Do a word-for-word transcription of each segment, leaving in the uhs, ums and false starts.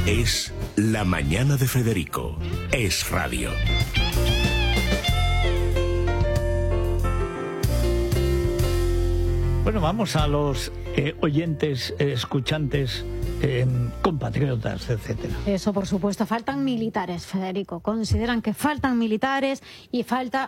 Es La Mañana de Federico. Es radio. Bueno, vamos a los eh, oyentes, eh, escuchantes, eh, compatriotas, etcétera. Eso, por supuesto. Faltan militares, Federico. Consideran que faltan militares y falta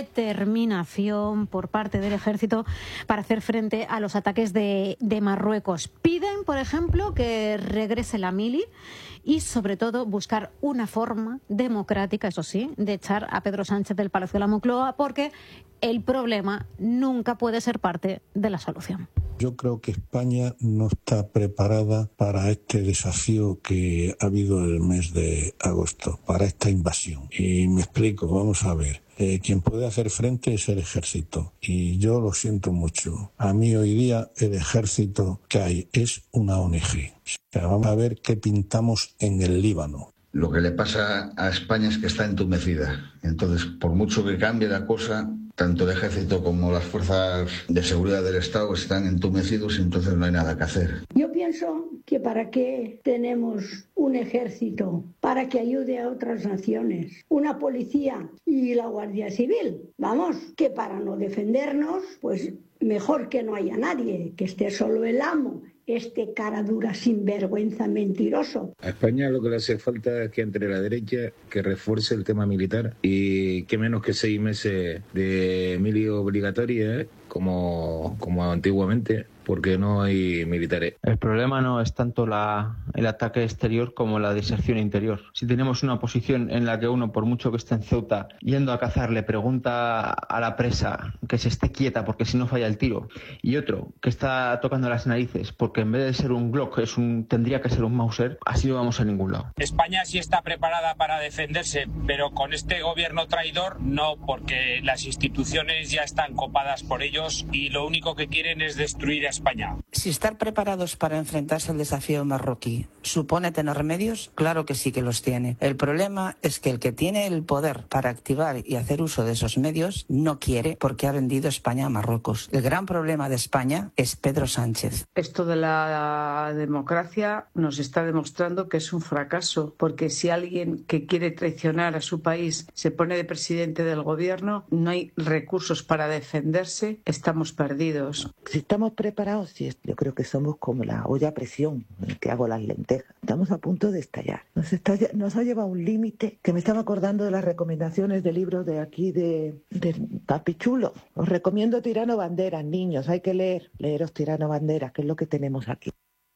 determinación por parte del ejército para hacer frente a los ataques de, de Marruecos. Piden, por ejemplo, que regrese la mili y, sobre todo, buscar una forma democrática, eso sí, de echar a Pedro Sánchez del Palacio de la Moncloa, porque el problema nunca puede ser parte de la solución. Yo creo que España no está preparada para este desafío que ha habido el mes de agosto, para esta invasión. Y me explico, vamos a ver. Eh, quien puede hacer frente es el ejército. Y yo lo siento mucho. A mí hoy día el ejército que hay es una O N G. O sea, vamos a ver qué pintamos en el Líbano. Lo que le pasa a España es que está entumecida. Entonces, por mucho que cambie la cosa, tanto el ejército como las fuerzas de seguridad del Estado están entumecidos y entonces no hay nada que hacer. Yo pienso que para qué tenemos un ejército, para que ayude a otras naciones, una policía y la Guardia Civil. Vamos, que para no defendernos, pues mejor que no haya nadie, que esté solo el amo. Este cara dura, sinvergüenza, mentiroso. A España lo que le hace falta es que entre la derecha, que refuerce el tema militar y que menos que seis meses de mili obligatoria, ¿eh? como, como antiguamente, porque no hay militares. El problema no es tanto la, el ataque exterior como la diserción interior. Si tenemos una posición en la que uno, por mucho que esté en Ceuta, yendo a cazar, le pregunta a la presa que se esté quieta porque si no falla el tiro, y otro que está tocando las narices porque en vez de ser un Glock es un, tendría que ser un Mauser, así no vamos a ningún lado. España sí está preparada para defenderse, pero con este gobierno traidor no, porque las instituciones ya están copadas por ellos y lo único que quieren es destruir a España. Si estar preparados para enfrentarse al desafío marroquí supone tener medios, claro que sí que los tiene. El problema es que el que tiene el poder para activar y hacer uso de esos medios no quiere, porque ha vendido España a Marruecos. El gran problema de España es Pedro Sánchez. Esto de la democracia nos está demostrando que es un fracaso, porque si alguien que quiere traicionar a su país se pone de presidente del gobierno, no hay recursos para defenderse, estamos perdidos. Si estamos preparados, sí, yo creo que somos como la olla a presión en que hago las lentejas. Estamos a punto de estallar. Nos, está, nos ha llevado a un límite que me estaba acordando de las recomendaciones de libros de aquí de, de Papi Chulo. Os recomiendo Tirano Banderas, niños. Hay que leer, leeros Tirano Banderas, que es lo que tenemos aquí.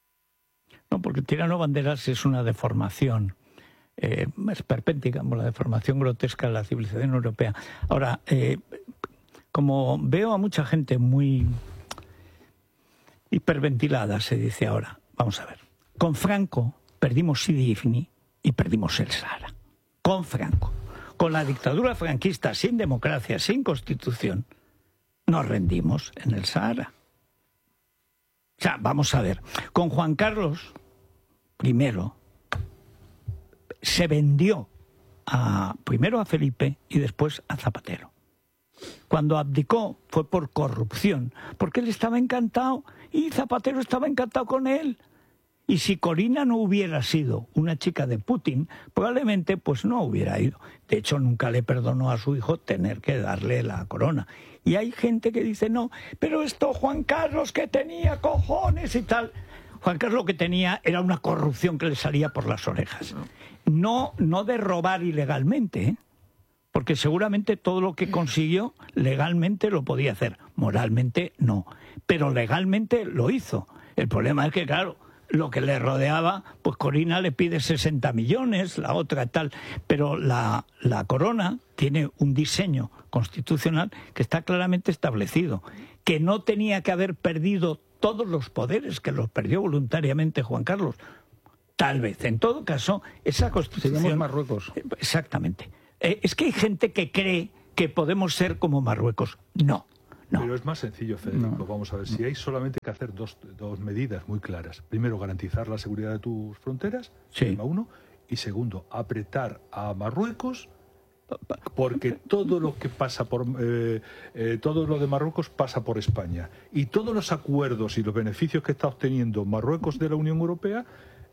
No, porque Tirano Banderas es una deformación eh, esperpéntica, como la deformación grotesca de la civilización europea. Ahora, eh, como veo a mucha gente muy hiperventilada, se dice ahora, vamos a ver, con Franco perdimos Sidi Ifni y perdimos el Sahara. Con Franco. Con la dictadura franquista, sin democracia, sin constitución, nos rendimos en el Sahara. O sea, vamos a ver, con Juan Carlos primero se vendió a, primero a Felipe y después a Zapatero. Cuando abdicó fue por corrupción, porque él estaba encantado y Zapatero estaba encantado con él. Y si Corina no hubiera sido una chica de Putin, probablemente pues no hubiera ido. De hecho, nunca le perdonó a su hijo tener que darle la corona. Y hay gente que dice, no, pero esto Juan Carlos que tenía cojones y tal. Juan Carlos lo que tenía era una corrupción que le salía por las orejas. No, no de robar ilegalmente, ¿eh? Porque seguramente todo lo que consiguió legalmente lo podía hacer. Moralmente no, pero legalmente lo hizo. El problema es que, claro, lo que le rodeaba, pues Corina le pide sesenta millones, la otra tal, pero la, la corona tiene un diseño constitucional que está claramente establecido, que no tenía que haber perdido todos los poderes, que los perdió voluntariamente Juan Carlos. Tal vez, en todo caso, esa constitución... Seríamos Marruecos. Exactamente. Eh, es que hay gente que cree que podemos ser como Marruecos. No. No. Pero es más sencillo, Federico. No. Vamos a ver, si hay solamente que hacer dos, dos medidas muy claras. Primero, garantizar la seguridad de tus fronteras, sí. tema uno. Y segundo, apretar a Marruecos, porque todo lo que pasa por eh, eh, todo lo de Marruecos pasa por España. Y todos los acuerdos y los beneficios que está obteniendo Marruecos de la Unión Europea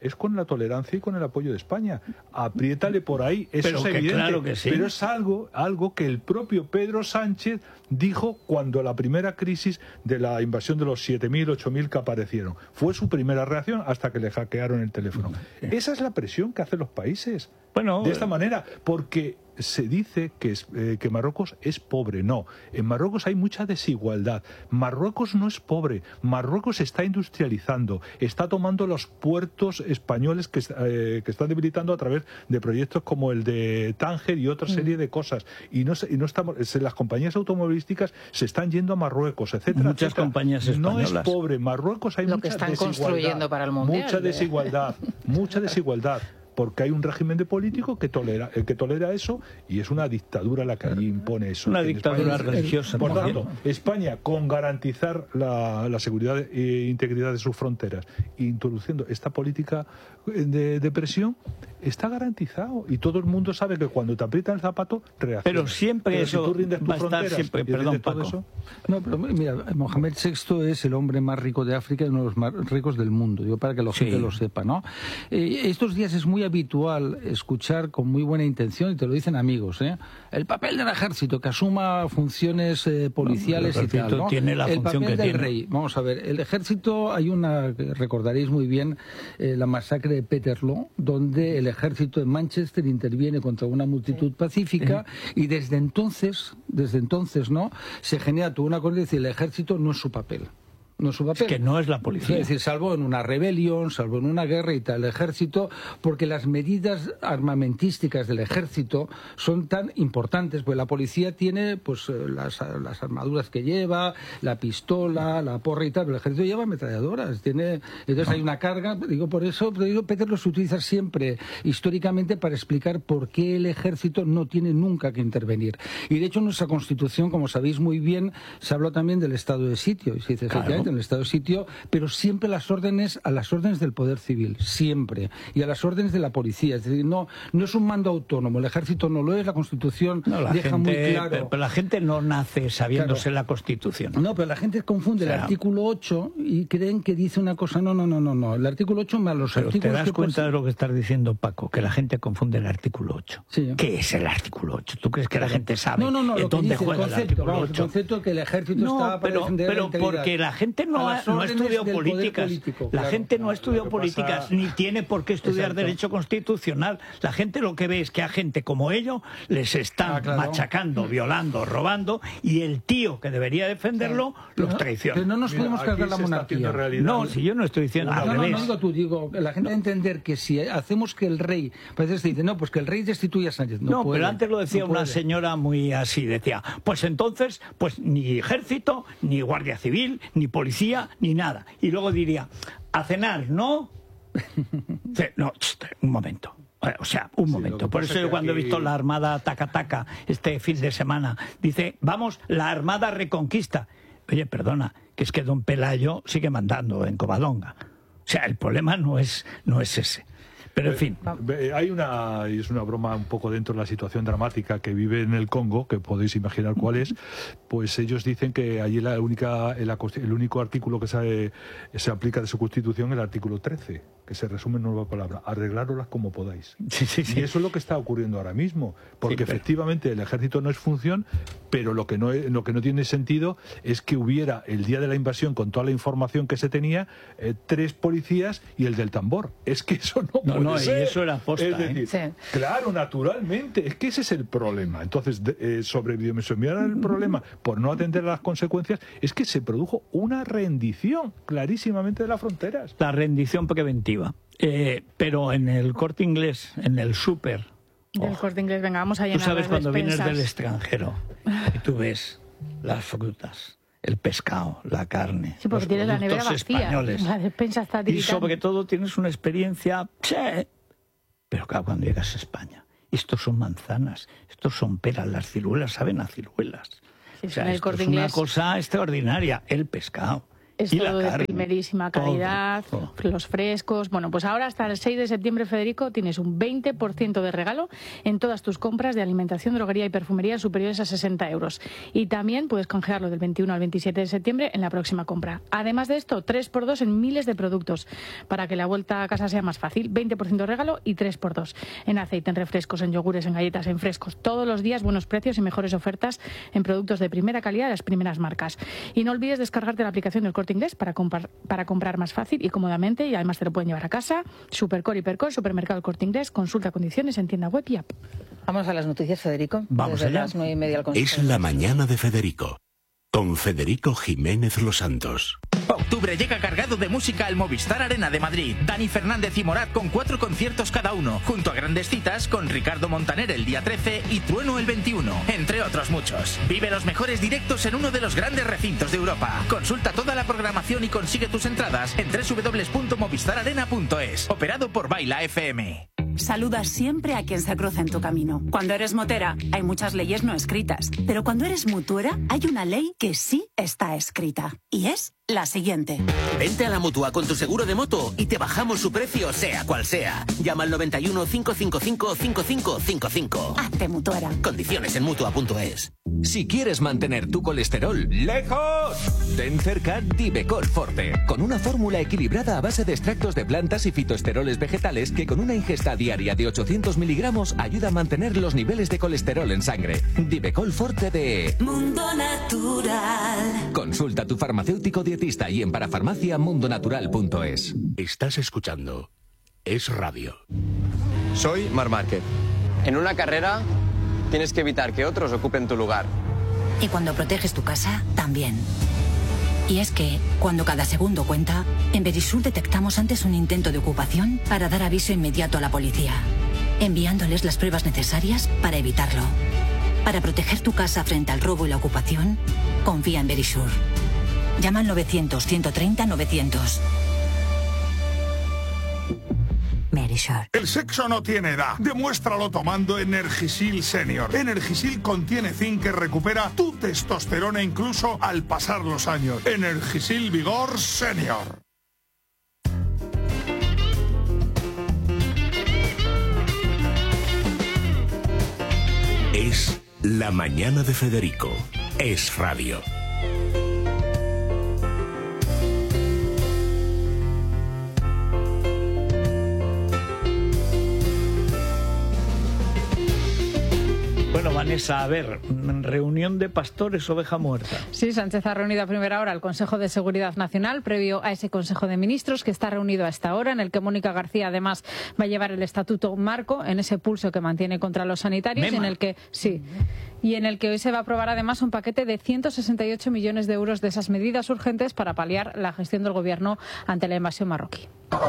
es con la tolerancia y con el apoyo de España. Apriétale por ahí, eso pero es que evidente. Claro que sí. Pero es algo, algo que el propio Pedro Sánchez dijo cuando la primera crisis de la invasión de los siete mil, ocho mil que aparecieron. Fue su primera reacción hasta que le hackearon el teléfono. Sí. Esa es la presión que hacen los países. Bueno, de esta manera, porque se dice que, es, eh, que Marruecos es pobre. No, en Marruecos hay mucha desigualdad. Marruecos no es pobre. Marruecos se está industrializando, está tomando los puertos españoles que, eh, que están debilitando a través de proyectos como el de Tánger y otra serie de cosas. Y no, y no estamos, las compañías automovilísticas se están yendo a Marruecos, etcétera. Muchas etcétera. compañías españolas. No es pobre. Marruecos hay Lo mucha que están desigualdad. construyendo para el Mundial. Mucha desigualdad, mucha desigualdad. Porque hay un régimen de político que tolera, que tolera eso, y es una dictadura la que allí impone eso. Una dictadura España, religiosa. Por tanto, España, con garantizar la, la seguridad e integridad de sus fronteras, introduciendo esta política de, de presión, está garantizado. Y todo el mundo sabe que cuando te aprietan el zapato, reacciona. Pero siempre pero eso si tú rindes tus va a estar fronteras, siempre... Perdón, Paco. Eso, no, pero mira, Mohamed sexto es el hombre más rico de África y uno de los más ricos del mundo. Digo, para que la gente sí. lo sepa, ¿no? Eh, estos días es muy habitual escuchar con muy buena intención, y te lo dicen amigos, ¿eh? El papel del ejército, que asuma funciones eh, policiales no, y tal, ¿no? Tiene la el función papel que del tiene. rey. Vamos a ver, el ejército, hay una, recordaréis muy bien, eh, la masacre de Peterloo, donde el ejército en Manchester interviene contra una multitud pacífica, sí. y desde entonces, desde entonces, ¿no? Se genera toda una cosa de decir, el ejército no es su papel. No es su papel. Es que no es la policía. Es decir, salvo en una rebelión, salvo en una guerra y tal, el ejército, porque las medidas armamentísticas del ejército son tan importantes, pues la policía tiene pues las, las armaduras que lleva, la pistola, la porra y tal, pero el ejército lleva ametralladoras, tiene, entonces no. hay una carga, digo por eso, pero digo, Peter los utiliza siempre históricamente para explicar por qué el ejército no tiene nunca que intervenir. Y de hecho en nuestra Constitución, como sabéis muy bien, se habló también del estado de sitio, y se dice, claro, en el estado de sitio, pero siempre las órdenes a las órdenes del poder civil, siempre, y a las órdenes de la policía. Es decir, no, no es un mando autónomo, el ejército no lo es, la Constitución no, la deja gente, muy claro. Pero, pero la gente no nace sabiéndose claro. la Constitución. No, pero la gente confunde o sea, el artículo ocho y creen que dice una cosa, no, no, no, no, no. El artículo ocho más los pero artículos... ¿Te das que cuenta pues... de lo que estás diciendo, Paco? Que la gente confunde el artículo ocho. Sí. ¿Qué es el artículo ocho? ¿Tú crees que la gente sabe no, no, no, en dónde juega el, concepto, el artículo vamos, ocho? El concepto que el ejército no, está para pero, defender pero la integridad. Porque la gente no ha, no ha estudiado políticas. Político, la claro. gente no ha estudiado políticas, pasa... ni tiene por qué estudiar Exacto. derecho constitucional. La gente lo que ve es que a gente como ellos les están ah, claro. machacando, violando, robando, y el tío que debería defenderlo claro. los traiciona. Pero no nos Mira, podemos cargar la monarquía. No, si yo no estoy diciendo no, al no, revés. No, no digo tú, digo, la gente no. debe entender que si hacemos que el rey, a veces dice, no, pues que el rey destituya a Sánchez. No, no puede, pero antes lo decía no una puede. señora muy así, decía, pues entonces, pues ni ejército, ni guardia civil, ni policía, ni nada. Y luego diría, a cenar, ¿no? No, un momento. O sea, un sí, momento. Por eso yo cuando aquí... he visto la Armada taca-taca este fin de semana, dice, vamos, la Armada Reconquista. Oye, perdona, que es que don Pelayo sigue mandando en Covadonga. O sea, el problema no es, no es ese. Pero en fin. Hay una, y es una broma un poco dentro de la situación dramática que vive en el Congo, que podéis imaginar cuál es, pues ellos dicen que allí la única, el, el único artículo que se, se aplica de su Constitución es el artículo trece, que se resume en nueva palabra, arreglároslas como podáis. Sí, sí, sí. Y eso es lo que está ocurriendo ahora mismo, porque sí, pero... efectivamente el ejército no es función, pero lo que no, lo que no tiene sentido es que hubiera el día de la invasión, con toda la información que se tenía, eh, tres policías y el del tambor. Es que eso no, no puede no, ser. Y eso era posta, es decir, ¿eh? Sí. Claro, naturalmente, es que ese es el problema. Entonces, de, eh, sobredimensionar el problema por no atender a las consecuencias, es que se produjo una rendición clarísimamente de las fronteras. La rendición preventiva. Eh, pero en el Corte Inglés, en el súper... Del oh, Corte Inglés, venga, vamos a llenar Tú sabes las cuando despensas. vienes del extranjero y tú ves las frutas, el pescado, la carne, sí, porque los tienes la nevera vacía, españoles. La despensa está y sobre todo tienes una experiencia... Che, pero claro, cuando llegas a España, estos son manzanas, estos son peras, las ciruelas saben a ciruelas. Sí, o sea, el esto Corte es Inglés... una cosa extraordinaria, el pescado. es Y todo la de carne, primerísima todo, calidad, todo. los frescos. Bueno, pues ahora hasta el seis de septiembre, Federico, tienes un veinte por ciento de regalo en todas tus compras de alimentación, droguería y perfumería superiores a sesenta euros. Y también puedes canjearlo del veintiuno al veintisiete de septiembre en la próxima compra. Además de esto, tres por dos en miles de productos para que la vuelta a casa sea más fácil. veinte por ciento de regalo y tres por dos en aceite, en refrescos, en yogures, en galletas, en frescos. Todos los días buenos precios y mejores ofertas en productos de primera calidad de las primeras marcas. Y no olvides descargarte la aplicación del Corte Inglés para comprar, para comprar más fácil y cómodamente, y además te lo pueden llevar a casa. Supercore, Hipercor, Supermercado El Corte Inglés. Consulta condiciones en tienda web y app. Vamos a las noticias, Federico. Vamos Desde allá. las nueve y media al Consejo. Es la mañana de Federico, con Federico Jiménez Los Santos. Octubre llega cargado de música al Movistar Arena de Madrid. Dani Fernández y Morat con cuatro conciertos cada uno, junto a grandes citas con Ricardo Montaner el día trece y Trueno el veintiuno, entre otros muchos. Vive los mejores directos en uno de los grandes recintos de Europa. Consulta toda la programación y consigue tus entradas en doble u doble u doble u punto movistar arena punto es. Operado por Baila F M. Saludas siempre a quien se cruza en tu camino. Cuando eres motera, hay muchas leyes no escritas. Pero cuando eres mutuera, hay una ley que sí está escrita. Y es la siguiente. Vente a la Mutua con tu seguro de moto y te bajamos su precio, sea cual sea. Llama al noventa y uno, cinco cinco cinco, cinco cinco cinco cinco. Hazte mutuera. Condiciones en mutua punto es. Si quieres mantener tu colesterol lejos, ten cerca Divecol Forte, con una fórmula equilibrada a base de extractos de plantas y fitoesteroles vegetales que con una ingesta diaria de ochocientos miligramos ayuda a mantener los niveles de colesterol en sangre. Divecol Forte de Mundo Natural. Consulta a tu farmacéutico dietista y en parafarmacia mundonatural punto es. Estás escuchando Es Radio. Soy Marc Márquez. En una carrera tienes que evitar que otros ocupen tu lugar. Y cuando proteges tu casa, también. Y es que, cuando cada segundo cuenta, en Verisur detectamos antes un intento de ocupación para dar aviso inmediato a la policía, enviándoles las pruebas necesarias para evitarlo. Para proteger tu casa frente al robo y la ocupación, confía en Verisur. Llama al novecientos, ciento treinta, novecientos. Verisur. El sexo no tiene edad. Demuéstralo tomando Energisil Senior. Energisil contiene zinc que recupera tu testosterona incluso al pasar los años. Energisil Vigor Senior. Es la mañana de Federico. Es Radio. Bueno, Vanessa, a ver, reunión de pastores, oveja muerta. Sí, Sánchez ha reunido a primera hora al Consejo de Seguridad Nacional, previo a ese Consejo de Ministros que está reunido a esta hora, en el que Mónica García además va a llevar el estatuto marco en ese pulso que mantiene contra los sanitarios, y en el que sí, y en el que hoy se va a aprobar además un paquete de ciento sesenta y ocho millones de euros de esas medidas urgentes para paliar la gestión del Gobierno ante la invasión marroquí.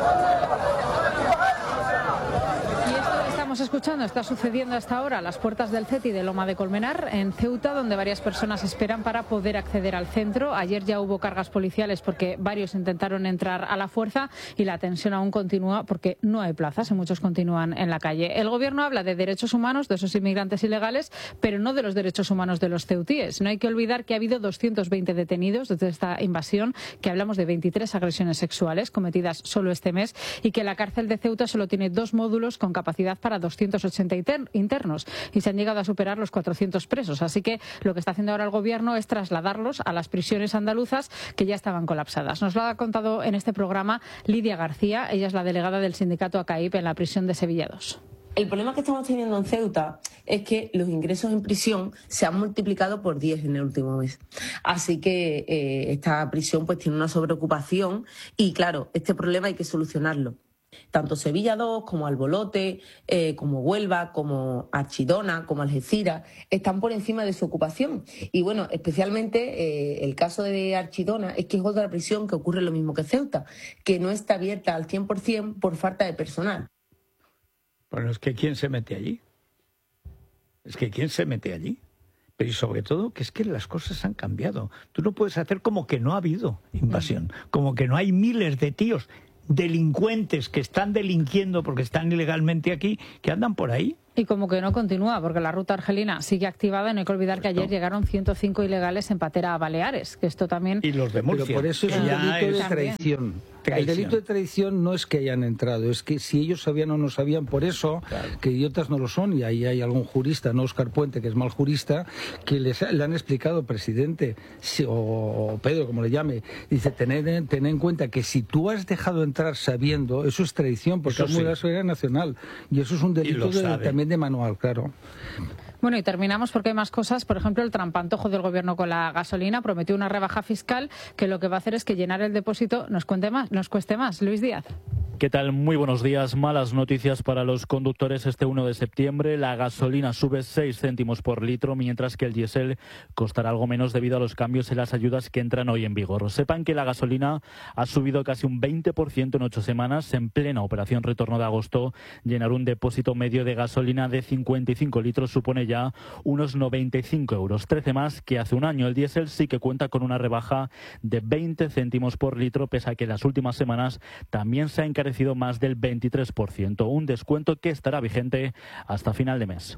Estamos escuchando, está sucediendo hasta ahora a las puertas del C E T I de Loma de Colmenar, en Ceuta, donde varias personas esperan para poder acceder al centro. Ayer ya hubo cargas policiales porque varios intentaron entrar a la fuerza y la tensión aún continúa porque no hay plazas y muchos continúan en la calle. El Gobierno habla de derechos humanos de esos inmigrantes ilegales, pero no de los derechos humanos de los ceutíes. No hay que olvidar que ha habido doscientos veinte detenidos desde esta invasión, que hablamos de veintitrés agresiones sexuales cometidas solo este mes, y que la cárcel de Ceuta solo tiene dos módulos con capacidad para doscientos ochenta internos y se han llegado a superar los cuatrocientos presos. Así que lo que está haciendo ahora el Gobierno es trasladarlos a las prisiones andaluzas que ya estaban colapsadas. Nos lo ha contado en este programa Lidia García. Ella es la delegada del sindicato A C A I P en la prisión de Sevilla dos. El problema que estamos teniendo en Ceuta es que los ingresos en prisión se han multiplicado por diez en el último mes. Así que eh, esta prisión pues tiene una sobreocupación y, claro, este problema hay que solucionarlo. Tanto Sevilla dos como Albolote, eh, como Huelva, como Archidona, como Algeciras, están por encima de su ocupación. Y bueno, especialmente eh, el caso de Archidona es que es otra prisión que ocurre lo mismo que Ceuta, que no está abierta al cien por ciento por falta de personal. Bueno, es que ¿quién se mete allí? Es que ¿quién se mete allí? Pero y sobre todo que es que las cosas han cambiado. Tú no puedes hacer como que no ha habido invasión, como que no hay miles de tíos delincuentes que están delinquiendo porque están ilegalmente aquí, que andan por ahí Y como que no continúa, porque la ruta argelina sigue activada y no hay que olvidar que ayer llegaron ciento cinco ilegales en patera a Baleares, que esto también... Y los de Murcia. Pero por eso es un delito de traición. Traición. El delito de traición no es que hayan entrado, es que si ellos sabían o no sabían, por eso, claro, que idiotas no lo son, y ahí hay algún jurista, no Óscar Puente, que es mal jurista, que les, le han explicado, presidente, si, o Pedro, como le llame, dice, tened, tened en cuenta que si tú has dejado entrar sabiendo, eso es traición, porque eso es muy sí. la seguridad nacional, y eso es un delito de, también de manual, claro. Bueno, y terminamos porque hay más cosas. Por ejemplo, el trampantojo del gobierno con la gasolina prometió una rebaja fiscal que lo que va a hacer es que llenar el depósito nos cuente más, nos cueste más. Luis Díaz. ¿Qué tal? Muy buenos días. Malas noticias para los conductores este uno de septiembre. La gasolina sube seis céntimos por litro, mientras que el diésel costará algo menos debido a los cambios en las ayudas que entran hoy en vigor. Sepan que la gasolina ha subido casi un veinte por ciento en ocho semanas. En plena operación retorno de agosto, llenar un depósito medio de gasolina de cincuenta y cinco litros supone ya unos noventa y cinco euros, trece más que hace un año. El diésel sí que cuenta con una rebaja de veinte céntimos por litro, pese a que en las últimas semanas también se ha encarecido más del veintitrés por ciento, un descuento que estará vigente hasta final de mes.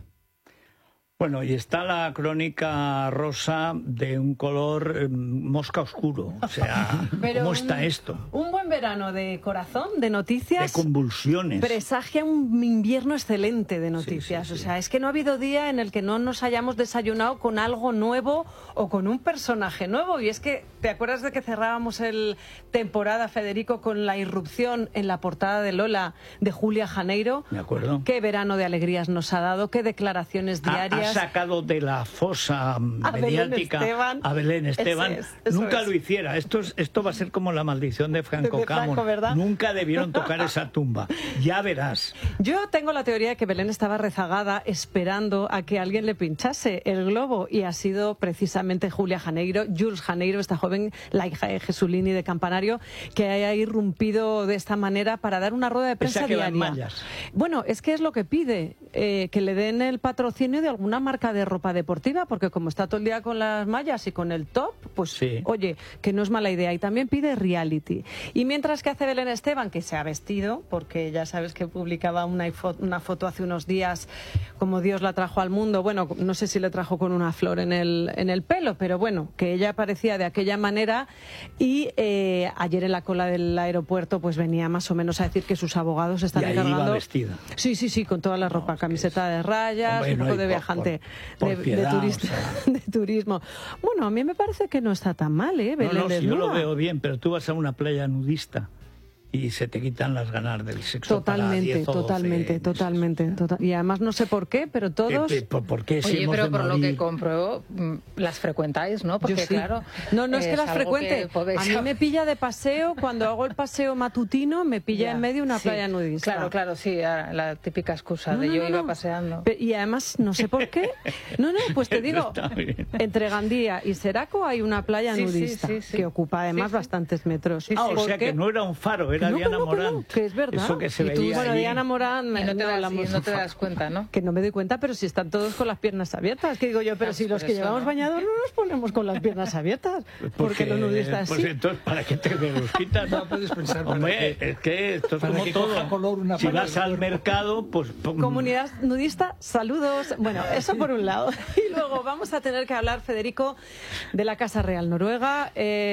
Bueno, y está la crónica rosa de un color eh, mosca oscuro. O sea, Pero ¿cómo un, está esto? Un buen verano de corazón, de noticias. De convulsiones. Presagia un invierno excelente de noticias. Sí, sí, sí. O sea, es que no ha habido día en el que no nos hayamos desayunado con algo nuevo o con un personaje nuevo. Y es que, ¿te acuerdas de que cerrábamos el temporada, Federico, con la irrupción en la portada de Lola de Julia Janeiro? Me acuerdo. Qué verano de alegrías nos ha dado, qué declaraciones diarias. Ha sacado de la fosa mediática a Belén Esteban. A Belén Esteban. Ese es, eso Nunca es. lo hiciera. Esto, es, esto va a ser como la maldición de Franco, de Franco, Camón. ¿verdad? Nunca debieron tocar esa tumba. Ya verás. Yo tengo la teoría de que Belén estaba rezagada esperando a que alguien le pinchase el globo, y ha sido precisamente Julia Janeiro, Jules Janeiro, esta joven, la hija de Jesulini de Campanario, que haya irrumpido de esta manera para dar una rueda de prensa Esa que diaria. va en mallas. Bueno, es que es lo que pide, eh, que le den el patrocinio de alguna marca de ropa deportiva, porque como está todo el día con las mallas y con el top, pues sí. Oye, que no es mala idea. Y también pide reality. Y mientras que hace Belén Esteban, que se ha vestido, porque ya sabes que publicaba una, una foto hace unos días como Dios la trajo al mundo, bueno, no sé si le trajo con una flor en el, en el pelo, pero bueno, que ella aparecía de aquella manera, y eh, ayer en la cola del aeropuerto pues venía más o menos a decir que sus abogados están y ahí encargando... iba vestida. Sí, sí, sí, con toda la ropa, no, camiseta de rayas, Hombre, un poco no de viajante, por, por de, piedad, de, turista, o sea. de turismo. Bueno, a mí me parece que no está tan mal, ¿eh? Belén no, no, si yo desnuda. lo veo bien, pero tú vas a una playa nudista y se te quitan las ganas del sexo. Totalmente, para diez o doce totalmente, totalmente. Total. Y además no sé por qué, pero todos... ¿Por, por, por qué Oye, si pero por morir? lo que compruebo, las frecuentáis, ¿no? Porque Yo sí. claro... No, no es, es que las frecuente. Que a mí me pilla de paseo, cuando hago el paseo matutino, me pilla ya, en medio una sí. playa nudista. Claro, claro, sí, la típica excusa no, de no, yo no, iba no. paseando. Y además, no sé por qué. No, no, pues te digo, entre Gandía y Seraco hay una playa sí, nudista sí, sí, sí. que ocupa además sí, sí. bastantes metros. Ah, o sea que no era un faro, era no, Diana no, Morán. No, que es verdad. Eso que se y tú, veía bueno, allí. Diana Morán, y no te, no, das, hablamos, y no te das cuenta, ¿no? Que no me doy cuenta, pero si están todos con las piernas abiertas. Que digo yo, pero Claro, si los por que eso, llevamos ¿no? bañados no nos ponemos con las piernas abiertas. Porque, porque los nudistas pues sí. entonces, ¿para qué te los quitas? No puedes pensar. Hombre, es que esto es para como que todo. coja color una Si pala vas del al cuerpo. mercado, pues... Comunidad nudista, saludos. Bueno, eso por un lado. Y luego vamos a tener que hablar, Federico, de la Casa Real Noruega.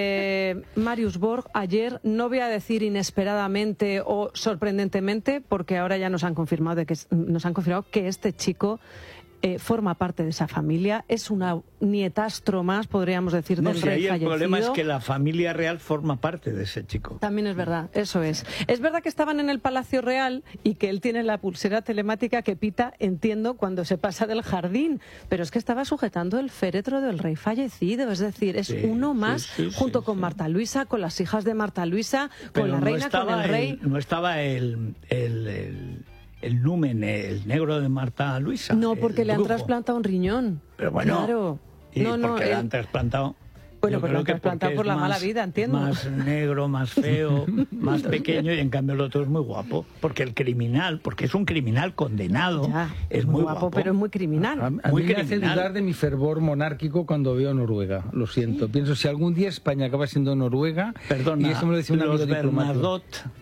Eh, Marius Borg, ayer, no voy a decir inesperadamente o sorprendentemente, porque ahora ya nos han confirmado, de que, nos han confirmado que este chico eh, forma parte de esa familia. Es una nietastro más, podríamos decir, No, del si rey ahí el fallecido. problema es que la familia real forma parte de ese chico. También es verdad, eso es. Es verdad que estaban en el Palacio Real y que él tiene la pulsera telemática que pita, entiendo, cuando se pasa del jardín, pero es que estaba sujetando el féretro del rey fallecido, es decir, es Sí, uno más, sí, sí, junto sí, con sí. Marta Luisa, con las hijas de Marta Luisa, Pero con la no reina, con estaba el rey. no estaba el, el, el, el numen, el negro de Marta Luisa. No, porque el le han brujo. trasplantado un riñón. Pero bueno, Claro. ¿y no, por no, qué le él- han trasplantado? Bueno, Yo pero creo lo han que trasplantado porque por es la mala más- vida, entiendo. Más negro, más feo, más pequeño, y en cambio el otro es muy guapo. Porque el criminal, porque es un criminal condenado, Ya, es muy guapo. pero es muy criminal. A, a Muy mí me hace criminal. dudar de mi fervor monárquico cuando veo Noruega. Lo siento. Pienso, si algún día España acaba siendo Noruega... Perdona, y eso me lo decía un los amigo diplomático. Bernadotte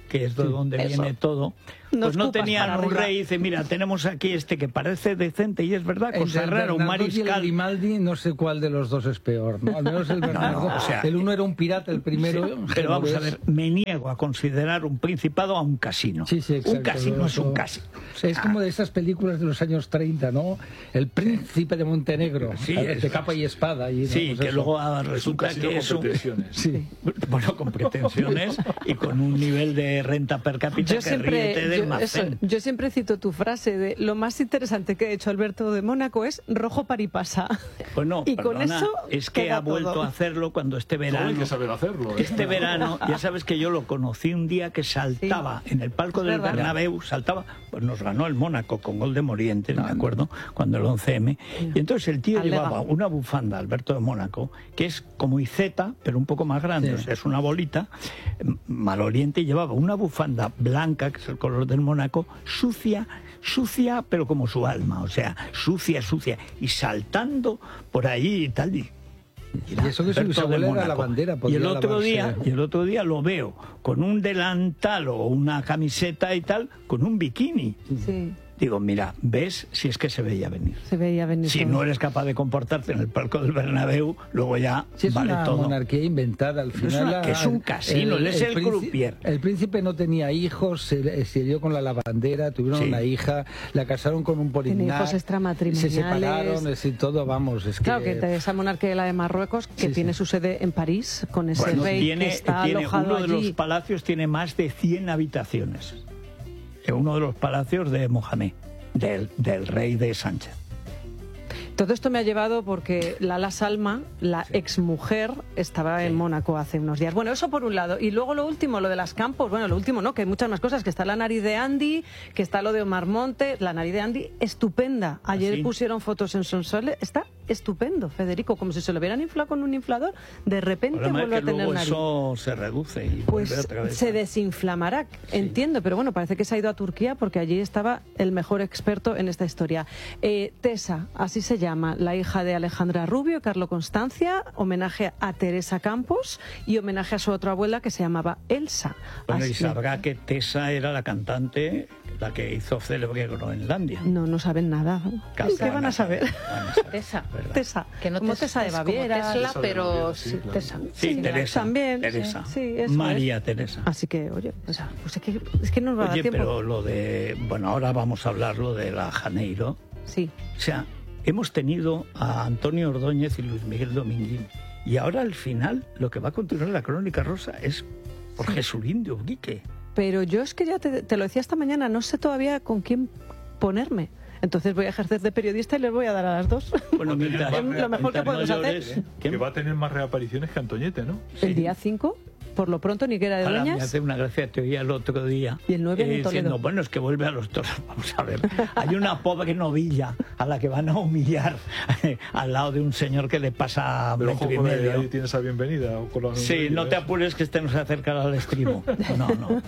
que es de Sí, donde eso. viene todo, No pues no escupas tenían para un arriba. rey. Dice, mira, tenemos aquí este que parece decente y es verdad, Entre cosa el rara, un Bernardo y el mariscal. Grimaldi, no sé cuál de los dos es peor, ¿no? Al menos el Bernardo. No, o sea, el uno era un pirata, el primero. Sí, pero vamos a genovés. ver, me niego a considerar un principado a un casino. Sí, sí, exacto. Un casino es un casino. Es como de esas películas de los años treinta, ¿no? El príncipe de Montenegro, Sí, ¿sabes? de es- capa y espada. Y, ¿no? Sí, Pues que eso. luego ah, resulta que es un... Sí. Bueno, con pretensiones y con un nivel de renta per cápita Yo que ríete siempre, del yo, eso, Macén. yo siempre cito tu frase de lo más interesante que ha hecho Alberto de Mónaco es rojo paripasa. Bueno, y con perdona, eso es que queda ha vuelto todo. a hacerlo cuando este verano... Solo hay que saber hacerlo. ¿eh? Este verano, ya sabes que yo lo conocí un día que saltaba en el palco Es del verdad. Bernabéu, saltaba, pues nos ganó el Mónaco con gol de Morientes, me acuerdo, cuando el once eme. Y entonces el tío Alega. llevaba una bufanda, Alberto de Mónaco, que es como Iceta, pero un poco más grande, Sí. o sea, es una bolita, m- maloliente, y llevaba una bufanda blanca, que es el color del Mónaco, sucia, sucia, pero como su alma, o sea, sucia, sucia, y saltando por ahí y tal, y Y eso que su Alberto de bisabuela era la Mónaco. bandera. Y podía el otro lavarse. día, y el otro día lo veo con un delantal o una camiseta y tal, con un bikini. Sí, Digo, mira, ves si es que se veía venir. se veía venir. Si todo. no eres capaz de comportarte en el palco del Bernabéu, luego ya Sí, es vale una todo. monarquía inventada al Es final. una- la- que es un casino, él es el príncipe- croupier. El príncipe no tenía hijos, se, se lió con la lavandera, tuvieron Sí. una hija, la casaron con un Tiene polignac, hijos extramatrimoniales. se separaron, es decir, todo, vamos, es Claro, que... que de esa monarquía la de Marruecos, que Sí, tiene sí. su sede en París, con ese Bueno, rey tiene, que está tiene alojado uno de los allí. palacios tiene más de cien habitaciones. Es uno de los palacios de Mohamed, del, del rey de Sánchez. Todo esto me ha llevado porque Lala Salma, la exmujer, estaba en Mónaco hace unos días. Bueno, eso por un lado. Y luego lo último, lo de las Campos. Bueno, lo último, ¿no? Que hay muchas más cosas. Que está la nariz de Andy, que está lo de Omar Montes. La nariz de Andy, estupenda. Ayer ¿Ah, sí? pusieron fotos en Sonsole. Está estupendo, Federico. Como si se lo hubieran inflado con un inflador. De repente El problema es vuelve a que tener luego nariz. eso se reduce y vuelve Pues otra vez. se desinflamará, entiendo, pero bueno, parece que se ha ido a Turquía porque allí estaba el mejor experto en esta historia. Eh, Tesa, así se llama, la hija de Alejandra Rubio y Carlo Constancia, homenaje a Teresa Campos y homenaje a su otra abuela que se llamaba Elsa. Bueno, Así- y sabrá que Tessa era la cantante, la que hizo célebre Groenlandia. No, no saben nada. Casi ¿Qué van a saber? Tesa. Tesa. Que no como te- Tesa de es como Baviera. Tesla, pero sí, sí, claro. Tesa. Sí, Sí, Teresa. también, Teresa. sí, sí, eso María es. Teresa. Así que, oye, pues, pues es, que, es que no nos va a dar Oye, tiempo. pero lo de... Bueno, ahora vamos a hablar lo de la Janeiro. Sí. O sea, hemos tenido a Antonio Ordóñez y Luis Miguel Dominguín. Y ahora al final lo que va a continuar la Crónica Rosa es por Jesulín de Ubrique. Pero yo es que ya te, te lo decía esta mañana, no sé todavía con quién ponerme. Entonces voy a ejercer de periodista y les voy a dar a las dos. Bueno, mientras, Es lo mejor que mientras podemos no hacer. llores, Que va a tener más reapariciones que Antoñete, ¿no? El día cinco, por lo pronto, Niguera de Ahora me Dueñas. hace una gracia, te oía el otro día. Y el nueve en eh, Toledo. diciendo, bueno, es que vuelve a los toros. Vamos a ver. Hay una pobre novilla a la que van a humillar eh, al lado de un señor que le pasa Pero metro ojo, y que medio. ahí tienes a bienvenida. o con la- Sí, no te apures que este no se acerca al estribo. No, no.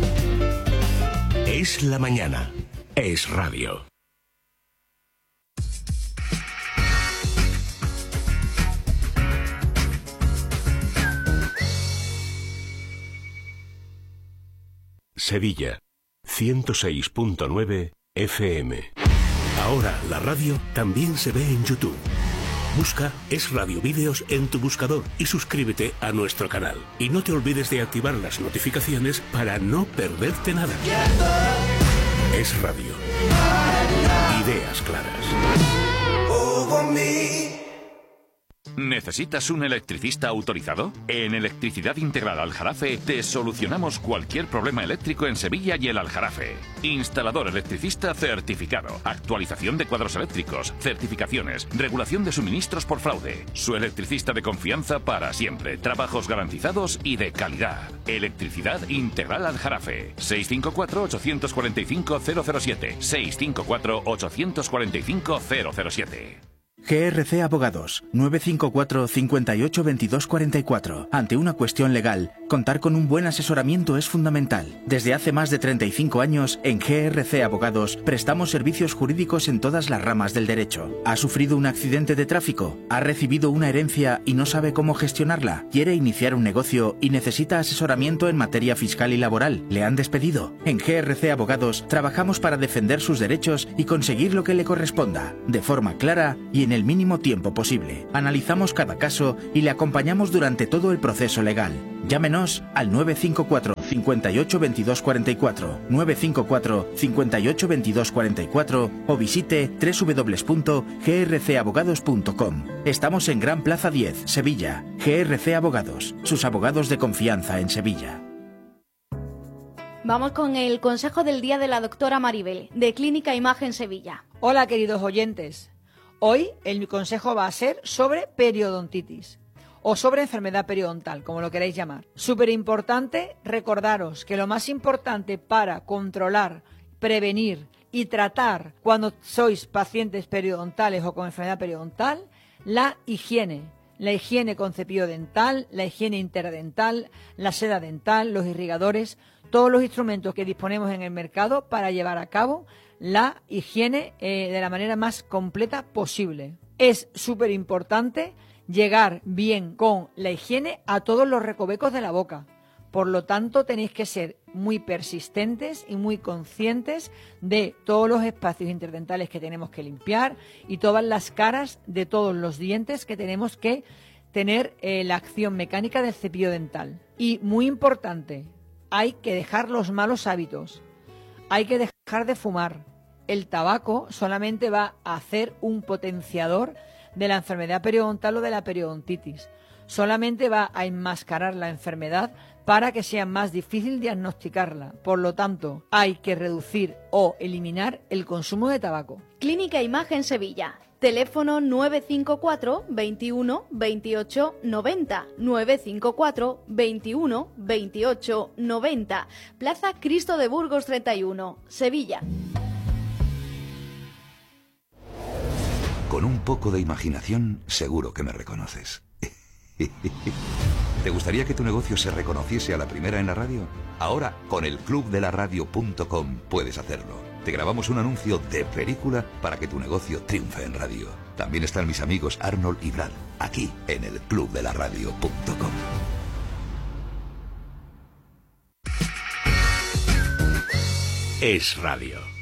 Es la mañana. Es radio. Sevilla, ciento seis punto nueve F M. Ahora la radio también se ve en YouTube. Busca Es Radio Vídeos en tu buscador y suscríbete a nuestro canal. Y no te olvides de activar las notificaciones para no perderte nada. Es Radio. Ideas claras. ¿Necesitas un electricista autorizado? En Electricidad Integral Aljarafe te solucionamos cualquier problema eléctrico en Sevilla y el Aljarafe. Instalador electricista certificado, actualización de cuadros eléctricos, certificaciones, regulación de suministros por fraude. Su electricista de confianza para siempre, trabajos garantizados y de calidad. Electricidad Integral Aljarafe. seis cinco cuatro, ocho cuatro cinco, cero cero siete. seis cinco cuatro, ocho cuatro cinco, cero cero siete. G R C Abogados, nueve cinco cuatro, cinco ocho, veintidós cuarenta y cuatro. Ante una cuestión legal, contar con un buen asesoramiento es fundamental. Desde hace más de treinta y cinco años, en G R C Abogados, prestamos servicios jurídicos en todas las ramas del derecho. ¿Ha sufrido un accidente de tráfico? ¿Ha recibido una herencia y no sabe cómo gestionarla? ¿Quiere iniciar un negocio y necesita asesoramiento en materia fiscal y laboral? ¿Le han despedido? En G R C Abogados, trabajamos para defender sus derechos y conseguir lo que le corresponda, de forma clara y en el mínimo tiempo posible. Analizamos cada caso y le acompañamos durante todo el proceso legal. Llámenos al nueve cinco cuatro, cinco ocho, veintidós cuarenta y cuatro, nueve cinco cuatro, cinco ocho, veintidós cuarenta y cuatro o visite doble u doble u doble u punto g r c abogados punto com. Estamos en Gran Plaza diez, Sevilla. G R C Abogados, sus abogados de confianza en Sevilla. Vamos con el consejo del día de la doctora Maribel, de Clínica Imagen Sevilla. Hola, queridos oyentes. Hoy el consejo va a ser sobre periodontitis o sobre enfermedad periodontal, como lo queráis llamar. Súper importante recordaros que lo más importante para controlar, prevenir y tratar cuando sois pacientes periodontales o con enfermedad periodontal, la higiene. La higiene con cepillo dental, la higiene interdental, la seda dental, los irrigadores, todos los instrumentos que disponemos en el mercado para llevar a cabo la higiene eh, de la manera más completa posible. Es súper importante llegar bien con la higiene a todos los recovecos de la boca. Por lo tanto, tenéis que ser muy persistentes y muy conscientes de todos los espacios interdentales que tenemos que limpiar y todas las caras de todos los dientes que tenemos que tener eh, la acción mecánica del cepillo dental. Y muy importante, hay que dejar los malos hábitos. Hay que dejar de fumar. El tabaco solamente va a hacer un potenciador de la enfermedad periodontal o de la periodontitis. Solamente va a enmascarar la enfermedad para que sea más difícil diagnosticarla. Por lo tanto, hay que reducir o eliminar el consumo de tabaco. Clínica Imagen Sevilla. Teléfono nueve cinco cuatro, veintiuno, veintiocho, noventa, nueve cinco cuatro, veintiuno, veintiocho, noventa. Plaza Cristo de Burgos treinta y uno, Sevilla. Con un poco de imaginación, seguro que me reconoces. ¿Te gustaría que tu negocio se reconociese a la primera en la radio? Ahora, con el club de la radio punto com puedes hacerlo. Te grabamos un anuncio de película para que tu negocio triunfe en radio. También están mis amigos Arnold y Brad, aquí en el club de la radio punto com. Es Radio.